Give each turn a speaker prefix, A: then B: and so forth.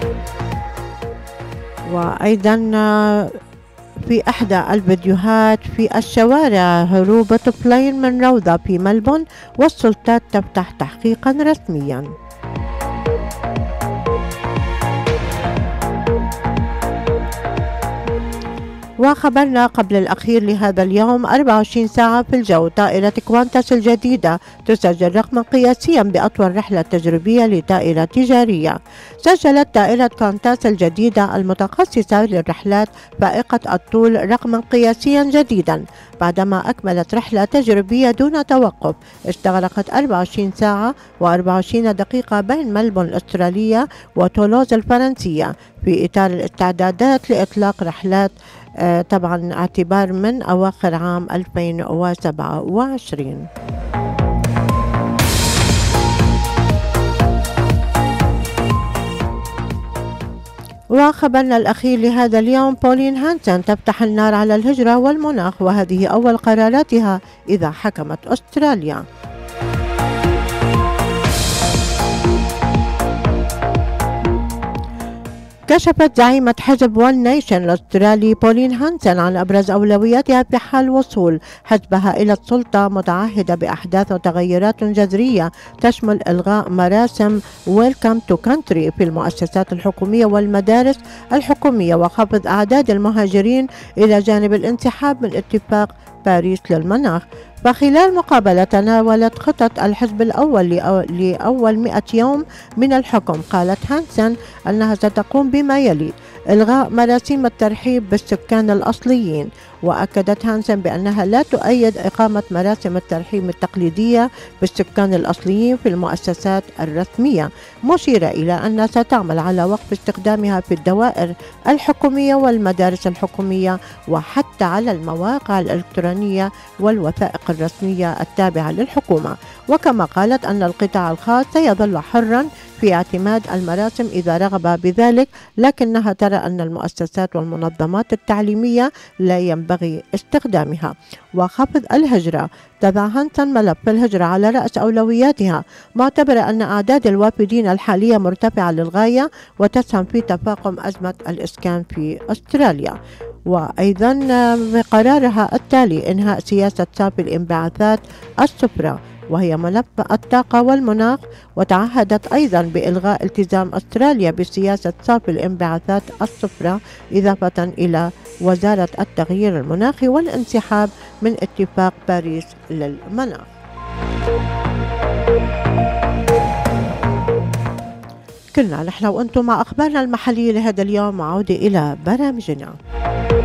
A: وأيضا في إحدى الفيديوهات في الشوارع هروب طفلين من روضة في ملبون، والسلطات تفتح تحقيقا رسميا. وخبرنا قبل الأخير لهذا اليوم 24 ساعة في الجو، طائرة كوانتاس الجديدة تسجل رقما قياسيا بأطول رحلة تجريبية لطائرة تجارية. سجلت طائرة كوانتاس الجديدة المتخصصة للرحلات فائقة الطول رقما قياسيا جديدا بعدما أكملت رحلة تجريبية دون توقف استغرقت 24 ساعة و24 دقيقة بين ملبون الأسترالية وتولوز الفرنسية في إطار الاستعدادات لإطلاق رحلات طبعا اعتبار من أواخر عام 2027. وخبرنا الأخير لهذا اليوم، بولين هانسن تفتح النار على الهجرة والمناخ، وهذه أول قراراتها إذا حكمت أستراليا. كشفت زعيمة حزب ون نيشن الأسترالي بولين هانسن عن أبرز أولوياتها في حال وصول حزبها إلى السلطة، متعهدة بأحداث وتغيرات جذرية تشمل إلغاء مراسم ويلكم تو كونتري في المؤسسات الحكومية والمدارس الحكومية وخفض أعداد المهاجرين إلى جانب الانسحاب من اتفاق باريس للمناخ. فخلال مقابلة تناولت خطط الحزب الأول لأول 100 يوم من الحكم، قالت هانسن أنها ستقوم بما يلي: إلغاء مراسيم الترحيب بالسكان الأصليين. وأكدت هانسن بأنها لا تؤيد إقامة مراسم الترحيب التقليدية بالسكان الأصليين في المؤسسات الرسمية، مشيرة إلى أنها ستعمل على وقف استخدامها في الدوائر الحكومية والمدارس الحكومية وحتى على المواقع الإلكترونية والوثائق الرسمية التابعة للحكومة. وكما قالت أن القطاع الخاص سيظل حرا في اعتماد المراسم إذا رغب بذلك، لكنها ترى أن المؤسسات والمنظمات التعليمية لا ينبغي استخدامها. وخفض الهجرة، تضع هانسن ملف الهجرة على رأس أولوياتها، معتبرة أن أعداد الوافدين الحالية مرتفعة للغاية وتسهم في تفاقم أزمة الإسكان في أستراليا. وأيضا بقرارها التالي إنهاء سياسة صافي الانبعاثات الصفراء وهي ملف الطاقة والمناخ، وتعهدت أيضا بإلغاء التزام أستراليا بسياسة صافي الانبعاثات الصفراء إضافة إلى وزارة التغيير المناخي والانسحاب من اتفاق باريس للمناخ. كنا نحن وأنتم مع أخبارنا المحلية لهذا اليوم، وعودة إلى برامجنا.